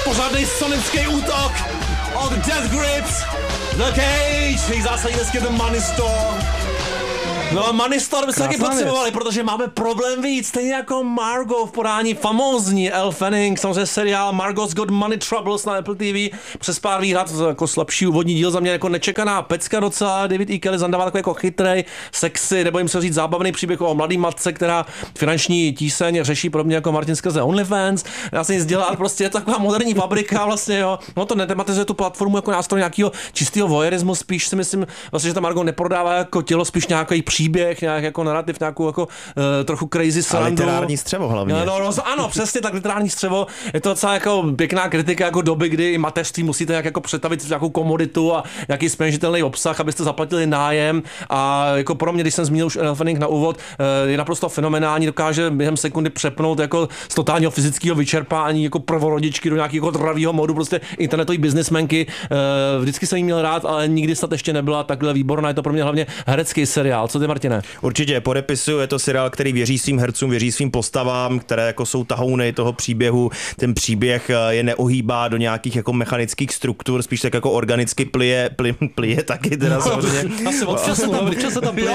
pořádnej sonický útok od Death Grips, The Cage, jejich zásadní dnesky The Money Store. No, Money Store by se taky potřebovali, protože máme problém víc, stejně jako Margot v podání famózní Elle Fanning, samozřejmě seriál Margot's Got Money Troubles na Apple TV, přes pár výhrad, jako slabší úvodní díl, za mě jako nečekaná pecka docela, David E. Kelly zandává takový jako chytrej, sexy, nebo jim se říct zábavný příběh o mladý matce, která finanční tíseň řeší podobně jako Martin skrze OnlyFans, já se nic dělá, prostě je to taková moderní fabrika vlastně, jo, no to netematizuje tu platformu jako nástroj nějakého čistého voyeurismu, spíš si myslím, vlastně, že ta Margot neprodává jako tělo, spíš nějaký příběh, nějak jako narrativ, nějakou jako trochu crazy srandu. A literární střevo hlavně. No, ano, přesně tak, literární střevo. Je to docela jako pěkná kritika jako doby, kdy mateřství musíte nějak jako přetavit v nějakou komoditu a nějaký speněžitelný obsah, abyste zaplatili nájem. A jako pro mě, když jsem zmínil už Elle Fanning na úvod, je naprosto fenomenální, dokáže během sekundy přepnout jako z totálního fyzického vyčerpání jako prvorodičky do nějakého jako dravého modu, prostě internetové businessmenky. Vždycky jsem jí měl rád, ale nikdy snad ještě nebyla takhle výborná. Je to pro mě hlavně herecký seriál. Co ty, Martine? Určitě, podepisuju, je to seriál, který věří svým hercům, věří svým postavám, které jako jsou tahouny toho příběhu. Ten příběh je neohýbá do nějakých jako mechanických struktur, spíš tak jako organicky plije taky teda samozřejmě. Asi občas se tam plije.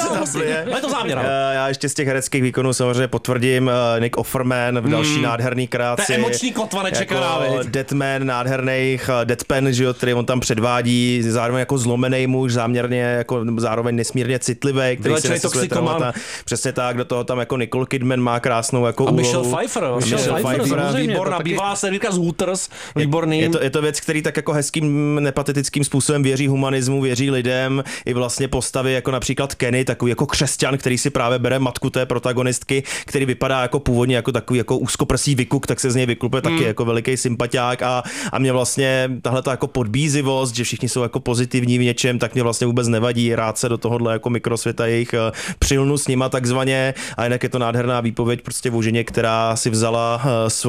Je to záměr. Já ještě z těch hereckých výkonů samozřejmě potvrdím Nick Offerman v další nádherný kreaci. To je emoční kotva nečekaná, jako Deadman, nádherných Deadpan, že jo, který on tam předvádí, zároveň jako zlomený muž, záměrně jako zároveň nesmírně citlivý, který si nese své traumata. Přesně tak, do toho tam jako Nicole Kidman má krásnou jako úlohu. Michelle Pfeiffer, výborná, bývalá servítka z Hooters, výborný. Je to věc, který tak jako hezkým nepatetickým způsobem věří humanismu, věří lidem, i vlastně postavy jako například Kenny, takový jako křesťan, který si právě bere matku té protagonistky, který vypadá jako původně jako takový jako úzkoprsý vykuk, tak se z něj vyklupe taky jako veliký sympatiák a mě vlastně tahle jako podbízivost, že všichni jsou jako pozitivní v něčem, tak mě vlastně vůbec nevadí, rád se do tohohle jako mikrosvěta jejich přilnu s nima takzvaně, a jinak je to nádherná výpověď prostě o ženě, která si vzala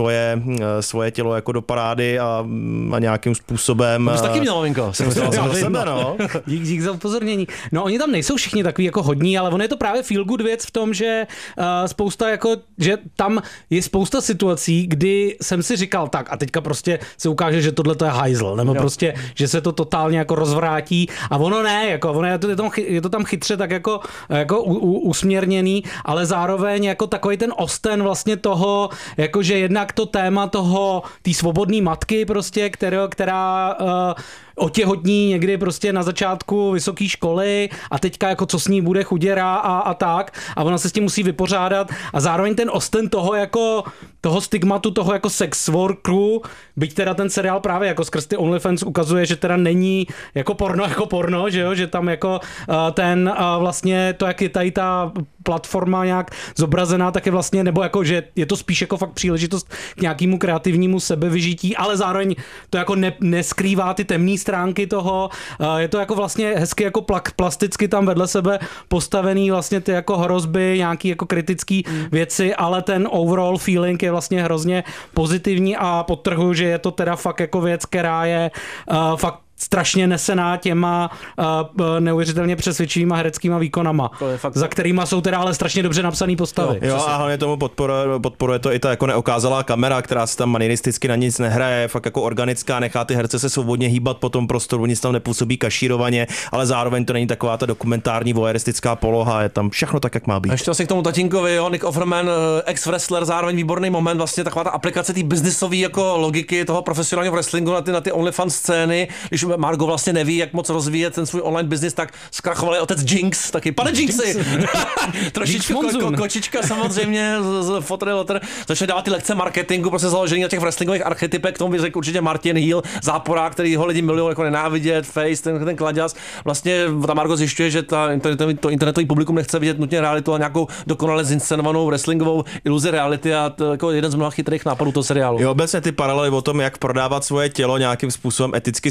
svoje tělo jako do parády a nějakým způsobem. To bys taky měl, Mavinko. Dík za upozornění. No, oni tam nejsou všichni takový jako hodní, ale on je to právě feel good věc v tom, že spousta jako, že tam je spousta situací, kdy jsem si říkal tak a teďka prostě se ukáže, že tohle to je hajzl, nebo prostě, že se to totálně jako rozvrátí a ono ne, jako ono je to tam chytře tak jako usměrněný, ale zároveň jako takový ten osten vlastně toho, jakože jednak to téma toho, té svobodné matky prostě, která otěhotní někdy prostě na začátku vysoké školy a teďka jako co s ní bude chuděra a tak a ona se s tím musí vypořádat a zároveň ten osten toho jako toho stigmatu, toho jako sex workeru, byť teda ten seriál právě jako skrz ty OnlyFans ukazuje, že teda není jako porno, že jo, že tam jako ten vlastně to, jak je tady ta platforma nějak zobrazená, tak je vlastně, nebo jako, že je to spíš jako fakt příležitost k nějakému kreativnímu sebevyžití, ale zároveň to jako neskrývá ty temné stránky toho, je to jako vlastně hezky jako plasticky tam vedle sebe postavený vlastně ty jako hrozby, nějaký jako kritický věci, ale ten overall feeling je vlastně hrozně pozitivní a podtrhuji, že je to teda fakt jako věc, která je fakt strašně nesená těma neuvěřitelně přesvědčivýma hereckýma výkonama, za kterýma jsou teda ale strašně dobře napsaný postavy. Jo, a hlavně tomu podporuje to i ta jako neokázalá kamera, která se tam manieristicky na nic nehraje, fakt jako organická, nechá ty herce se svobodně hýbat po tom prostoru, nic tam nepůsobí kašírovaně, ale zároveň to není taková ta dokumentární voyeuristická poloha, je tam všechno tak, jak má být. Ještě asi k tomu tatínkovi, jo, Nick Offerman, ex-wrestler, zároveň výborný moment, vlastně taková ta aplikace té businessové jako logiky toho profesionálního wrestlingu na ty OnlyFans scény, když Margot vlastně neví, jak moc rozvíjet ten svůj online business, tak zkrachoval otec Jinx, taky pane Jinxy. Trošičku kočička samozřejmě z Fotry Lotter začne dávat ty lekce marketingu, prostě založení na těch wrestlingových archetypech, k tomu by řekl určitě Martin Heel, záporák, který ho lidi milují jako nenávidět, face, ten kladěz. Vlastně ta Margot zjišťuje, že to internetový publikum nechce vidět nutně realitu, ale nějakou dokonale zinscenovanou wrestlingovou iluzi reality a to jako jeden z mnoha chytrých nápadů toho seriálu. Jo, obecně ty paralely o tom, jak prodávat svoje tělo nějakým způsobem eticky správně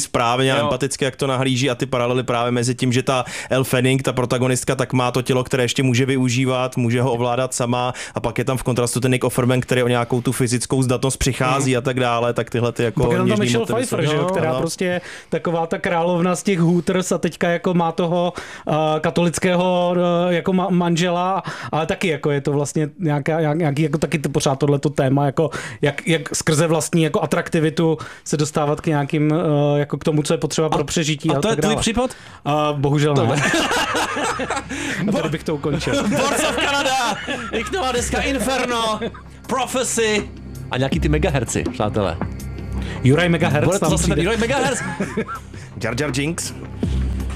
a empaticky, jak to nahlíží a ty paralely právě mezi tím, že ta Elle Fanning, ta protagonistka, tak má to tělo, které ještě může využívat, může ho ovládat sama a pak je tam v kontrastu ten Nick Offerman, který o nějakou tu fyzickou zdatnost přichází a tak dále, tak tyhle ty jako něžný motivy. Michelle Pfeiffer, že jo, která prostě taková ta královna z těch Hooters a teďka jako má toho katolického jako manžela, ale taky jako je to vlastně nějaký jako taky to pořád tohleto téma, jako jak skrze vlastní jako atraktivitu se dostávat k nějakým jako k tomu, co je potřeba pro přežití. A to je tvůj případ? Bohužel ne. Tady bych to ukončil. Boards of Canada, jejich nová deska Inferno, Prophecy a nějaký ty megaherci, přátelé. Juraj Megahertz. Bude to zase ten Juraj Megahertz. Jar Jar Jinx.